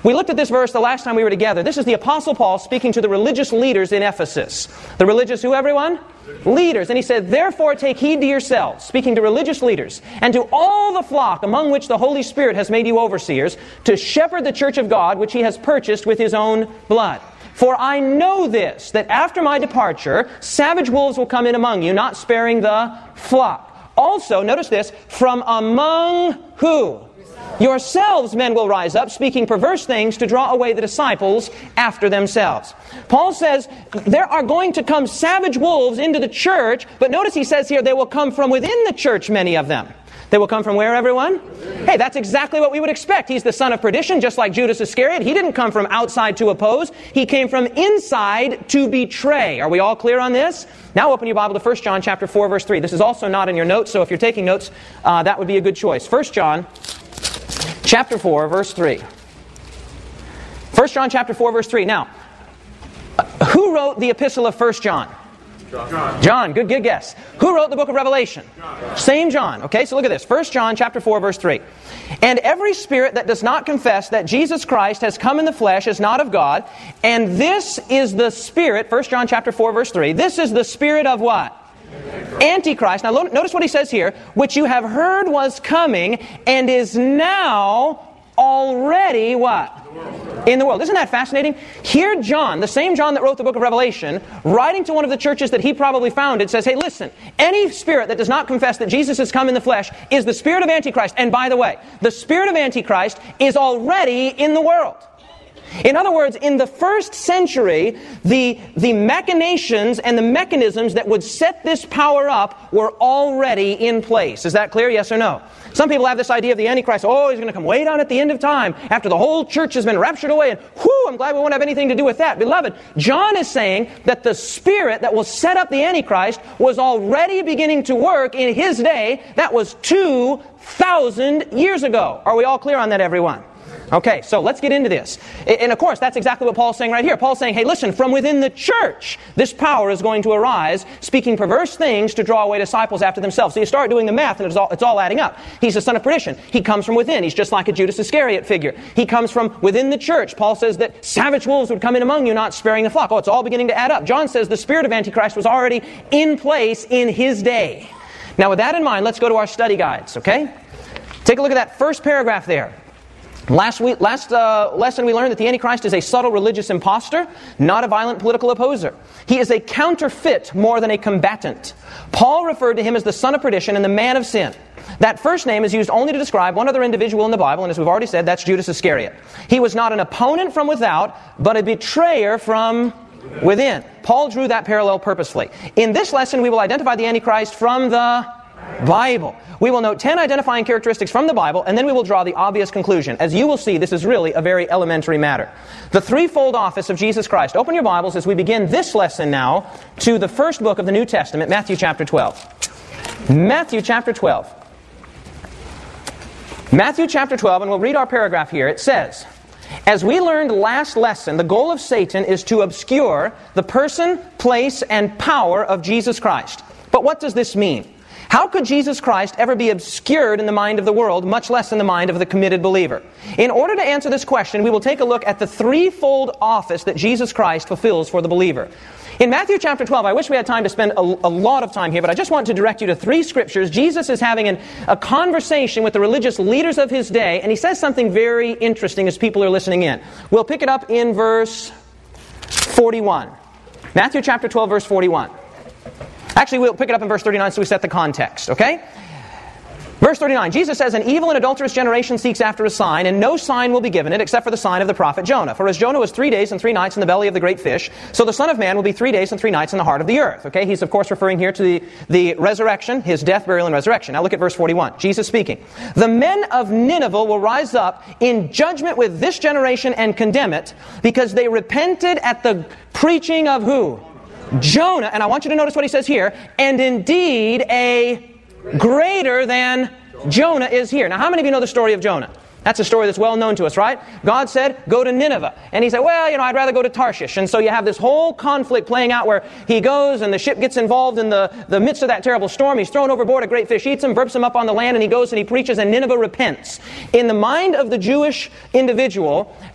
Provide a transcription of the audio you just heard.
We looked at this verse the last time we were together. This is the Apostle Paul speaking to the religious leaders in Ephesus. The religious who, everyone? Leaders. And he said, "Therefore take heed to yourselves," speaking to religious leaders, "and to all the flock among which the Holy Spirit has made you overseers, to shepherd the church of God, which He has purchased with His own blood. For I know this, that after my departure, savage wolves will come in among you, not sparing the flock. Also," notice this, "from among" who? "Yourselves men will rise up, speaking perverse things to draw away the disciples after themselves." Paul says there are going to come savage wolves into the church, but notice he says here they will come from within the church, many of them. They will come from where, everyone? Hey, that's exactly what we would expect. He's the son of perdition, just like Judas Iscariot. He didn't come from outside to oppose. He came from inside to betray. Are we all clear on this? Now open your Bible to 1 John chapter 4, verse 3. This is also not in your notes, so if you're taking notes, that would be a good choice. 1 John chapter 4, verse 3. 1 John chapter 4, verse 3. Now, who wrote the epistle of 1 John? John. Good guess. Who wrote the book of Revelation? John. Same John. Okay, so look at this. 1 John chapter 4, verse 3. "And every spirit that does not confess that Jesus Christ has come in the flesh is not of God. And this is the spirit," 1 John chapter 4, verse 3. "This is the spirit of" what? Antichrist. Now notice what he says here. "Which you have heard was coming and is now already" what? In the world. Isn't that fascinating? Here John, the same John that wrote the book of Revelation, writing to one of the churches that he probably founded, says, hey, listen, any spirit that does not confess that Jesus has come in the flesh is the spirit of Antichrist. And by the way, the spirit of Antichrist is already in the world. In other words, in the first century, the machinations and the mechanisms that would set this power up were already in place. Is that clear? Yes or no? Some people have this idea of the Antichrist. Oh, he's going to come way down at the end of time after the whole church has been raptured away. And whew, I'm glad we won't have anything to do with that. Beloved, John is saying that the spirit that will set up the Antichrist was already beginning to work in his day. That was 2,000 years ago. Are we all clear on that, everyone? Okay, so let's get into this. And of course, that's exactly what Paul's saying right here. Paul's saying, hey, listen, from within the church, this power is going to arise, speaking perverse things to draw away disciples after themselves. So you start doing the math, and it's all adding up. He's the son of perdition. He comes from within. He's just like a Judas Iscariot figure. He comes from within the church. Paul says that savage wolves would come in among you, not sparing the flock. Oh, it's all beginning to add up. John says the spirit of Antichrist was already in place in his day. Now, with that in mind, let's go to our study guides, okay? Take a look at that first paragraph there. Last lesson we learned that the Antichrist is a subtle religious impostor, not a violent political opposer. He is a counterfeit more than a combatant. Paul referred to him as the son of perdition and the man of sin. That first name is used only to describe one other individual in the Bible, and as we've already said, that's Judas Iscariot. He was not an opponent from without, but a betrayer from within. Paul drew that parallel purposefully. In this lesson, we will identify the Antichrist from the Bible. We will note 10 identifying characteristics from the Bible, and then we will draw the obvious conclusion. As you will see, this is really a very elementary matter. The threefold office of Jesus Christ. Open your Bibles as we begin this lesson now to the first book of the New Testament, Matthew chapter 12. Matthew chapter 12. Matthew chapter 12, and we'll read our paragraph here. It says, as we learned last lesson, the goal of Satan is to obscure the person, place, and power of Jesus Christ. But what does this mean? How could Jesus Christ ever be obscured in the mind of the world, much less in the mind of the committed believer? In order to answer this question, we will take a look at the threefold office that Jesus Christ fulfills for the believer. In Matthew chapter 12, I wish we had time to spend a lot of time here, but I just want to direct you to three scriptures. Jesus is having a conversation with the religious leaders of his day, and he says something very interesting as people are listening in. We'll pick it up in verse 41. Matthew chapter 12, verse 41. Actually, we'll pick it up in verse 39 so we set the context, okay? Verse 39, Jesus says, an evil and adulterous generation seeks after a sign, and no sign will be given it except for the sign of the prophet Jonah. For as Jonah was 3 days and 3 nights in the belly of the great fish, so the Son of Man will be 3 days and 3 nights in the heart of the earth. Okay, he's of course referring here to the resurrection, his death, burial, and resurrection. Now look at verse 41. Jesus speaking. The men of Nineveh will rise up in judgment with this generation and condemn it, because they repented at the preaching of who? Jonah. And I want you to notice what he says here. And indeed a greater than Jonah is here. Now, how many of you know the story of Jonah? That's a story that's well known to us, right? God said, go to Nineveh. And he said, well, I'd rather go to Tarshish. And so you have this whole conflict playing out where he goes and the ship gets involved in the midst of that terrible storm. He's thrown overboard. A great fish eats him, burps him up on the land, and he goes and he preaches, and Nineveh repents. In the mind of the Jewish individual,